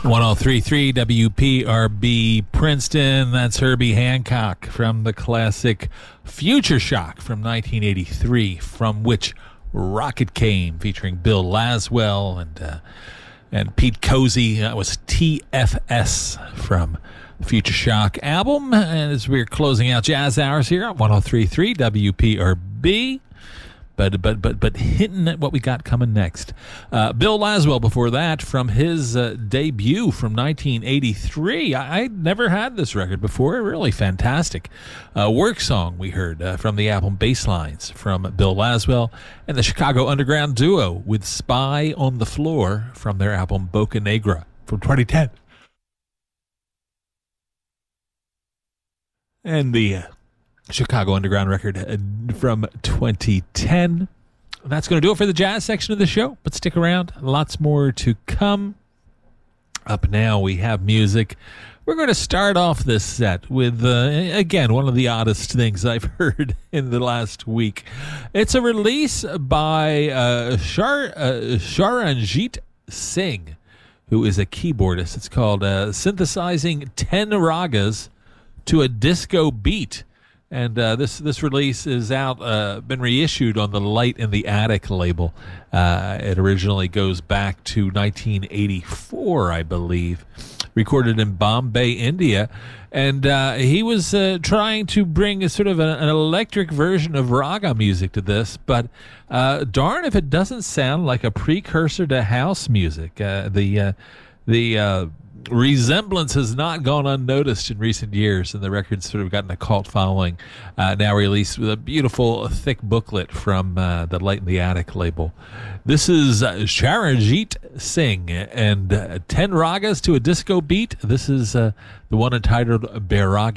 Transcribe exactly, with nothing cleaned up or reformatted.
one oh three point three W P R B Princeton. That's Herbie Hancock from the classic Future Shock from nineteen eighty-three, from which Rocket came, featuring Bill Laswell and uh, and Pete Cozy. That was T F S from Future Shock album. And as we're closing out Jazz Hours here on one oh three point three W P R B. But but but but hitting at what we got coming next. Uh, Bill Laswell before that, from his uh, debut from nineteen eighty-three. I, I never had this record before. Really fantastic. Uh, work song we heard uh, from the album Basslines from Bill Laswell, and the Chicago Underground Duo with Spy on the Floor from their album Boca Negra from twenty ten. And the Uh, Chicago Underground record from twenty ten. That's going to do it for the jazz section of the show, but stick around. Lots more to come. Up now, we have music. We're going to start off this set with, uh, again, one of the oddest things I've heard in the last week. It's a release by uh, Shar, uh, Charanjit Singh, who is a keyboardist. It's called uh, Synthesizing ten Ragas to a Disco Beat. And uh, this this release is out, uh, been reissued on the Light in the Attic label. Uh, it originally goes back to nineteen eighty-four, I believe, recorded in Bombay, India. And uh, he was uh, trying to bring a sort of a, an electric version of raga music to this, but uh, darn if it doesn't sound like a precursor to house music. Uh, the uh, the uh, resemblance has not gone unnoticed in recent years, and the record's sort of gotten a cult following. Uh, now released with a beautiful, thick booklet from uh, the Light in the Attic label. This is uh, Charanjit Singh and uh, ten Ragas to a Disco Beat. This is uh, the one entitled Bairagi.